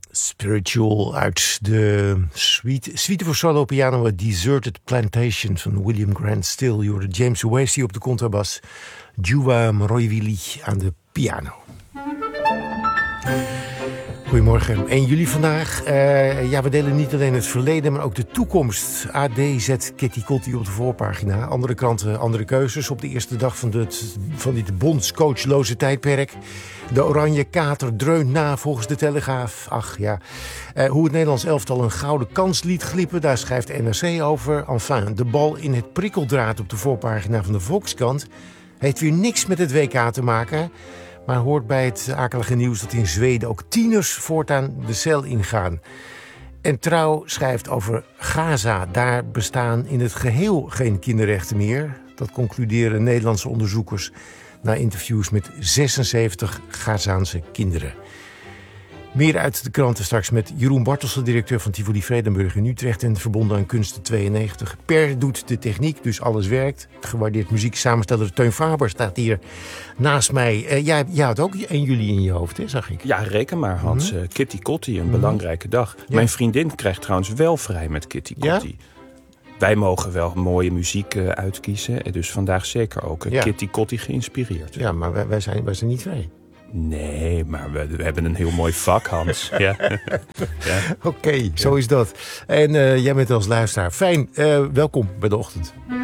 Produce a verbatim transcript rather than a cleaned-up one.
Spiritual uit de suite, suite voor solo piano, A Deserted Plantation van William Grant Still. Je hoorde James Wasey op de contrabas, Djuwa Mroiwili aan de piano. Goedemorgen, één juli vandaag. Uh, ja, we delen niet alleen het verleden, maar ook de toekomst. A D zet Kitty Kotti op de voorpagina. Andere kranten, andere keuzes. Op de eerste dag van, dit, van dit bondscoachloze tijdperk. De oranje kater dreunt na volgens de Telegraaf. Ach ja, uh, hoe het Nederlands elftal een gouden kans liet glippen, daar schrijft N R C over. Enfin, de bal in het prikkeldraad op de voorpagina van de Volkskrant heeft weer niks met het W K te maken, maar hoort bij het akelige nieuws dat in Zweden ook tieners voortaan de cel ingaan. En Trouw schrijft over Gaza. Daar bestaan in het geheel geen kinderrechten meer. Dat concluderen Nederlandse onderzoekers na interviews met zesenzeventig Gazaanse kinderen. Meer uit de kranten straks met Jeroen Bartelsen, directeur van Tivoli Vredenburg in Utrecht en verbonden aan Kunsten tweeënnegentig. Per doet de techniek, dus alles werkt. Gewaardeerd muziek samensteller Teun Faber staat hier naast mij. Uh, jij, jij had ook één juli in je hoofd, hè, zag ik? Ja, reken maar, Hans. Mm-hmm. Uh, Kitty Kotti, een mm-hmm. belangrijke dag. Ja. Mijn vriendin krijgt trouwens wel vrij met Kitty Kotti. Ja? Wij mogen wel mooie muziek uh, uitkiezen. En dus vandaag zeker ook uh, ja. Kitty Kotti geïnspireerd. Ja, maar wij, wij, zijn, wij zijn niet vrij. Nee, maar we, we hebben een heel mooi vak, Hans. ja. ja. Oké, okay, zo is dat. En uh, jij bent als luisteraar. Fijn, uh, welkom bij de ochtend.